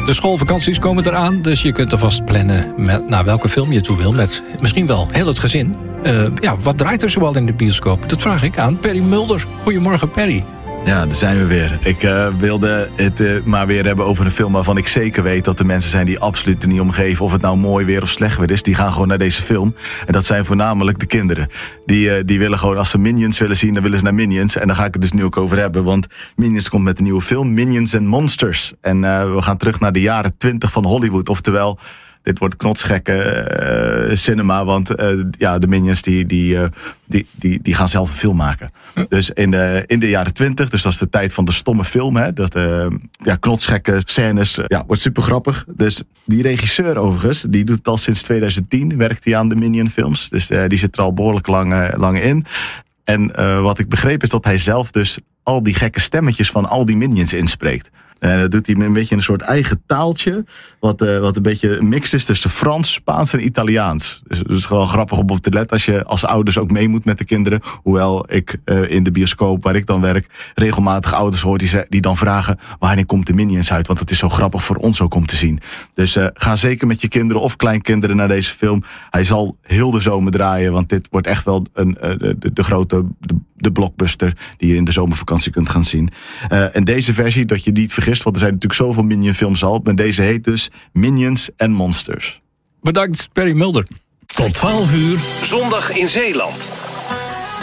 De schoolvakanties komen eraan, dus je kunt alvast plannen naar welke film je toe wil. Met misschien wel heel het gezin. Wat draait er zoal in de bioscoop? Dat vraag ik aan Perry Mulder. Goedemorgen, Perry. Ja, daar zijn we weer. Ik wilde het maar weer hebben over een film waarvan ik zeker weet dat er mensen zijn die absoluut er niet om geven of het nou mooi weer of slecht weer is. Die gaan gewoon naar deze film. En dat zijn voornamelijk de kinderen. Die willen gewoon, als ze Minions willen zien, dan willen ze naar Minions. En daar ga ik het dus nu ook over hebben, want Minions komt met een nieuwe film, Minions and Monsters. En we gaan terug naar de jaren 20 van Hollywood, oftewel... Dit wordt knotsgekke cinema, want de Minions die gaan zelf een film maken. Dus in de jaren 20, dus dat is de tijd van de stomme film, hè, dat knotsgekke scènes, wordt super grappig. Dus die regisseur overigens, die doet het al sinds 2010, werkt hij aan de Minion films. Dus die zit er al behoorlijk lang in. En wat ik begreep is dat hij zelf dus al die gekke stemmetjes van al die Minions inspreekt. Dat doet hij met een beetje een soort eigen taaltje. Wat een beetje een mix is tussen Frans, Spaans en Italiaans. Dus het is gewoon grappig om op te letten als je als ouders ook mee moet met de kinderen. Hoewel ik in de bioscoop waar ik dan werk regelmatig ouders hoor die dan vragen wanneer komt de Minions uit. Want het is zo grappig voor ons ook om te zien. Dus ga zeker met je kinderen of kleinkinderen naar deze film. Hij zal heel de zomer draaien. Want dit wordt echt wel de grote de blockbuster die je in de zomervakantie kunt gaan zien. En deze versie, dat je niet vergist, want er zijn natuurlijk zoveel Minion films al. Maar deze heet dus Minions and Monsters. Bedankt, Perry Mulder. Tot 12 uur, zondag in Zeeland.